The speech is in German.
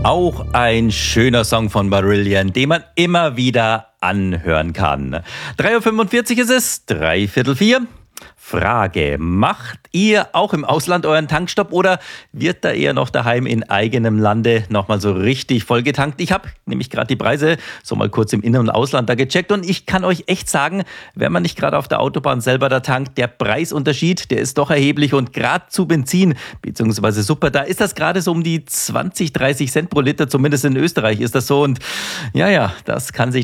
Auch ein schöner Song von Marillion, den man immer wieder anhören kann. 3:45 Uhr ist es, 3:45. Frage: Macht ihr auch im Ausland euren Tankstopp oder wird da eher noch daheim in eigenem Lande nochmal so richtig voll getankt? Ich habe nämlich gerade die Preise so mal kurz im In- und Ausland da gecheckt und ich kann euch echt sagen, wenn man nicht gerade auf der Autobahn selber da tankt, der Preisunterschied, der ist doch erheblich und gerade zu Benzin bzw. Super, da ist das gerade so um die 20, 30 Cent pro Liter, zumindest in Österreich ist das so und ja, das kann sich